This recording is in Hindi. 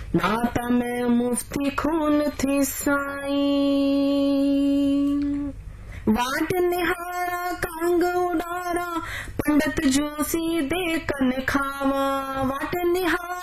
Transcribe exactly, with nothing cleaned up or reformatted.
नाता मैं मुफ्ती खून थी साई। वाट निहारा कांग उडारा पंडित जोशी दे कन खावा। वाट निहारा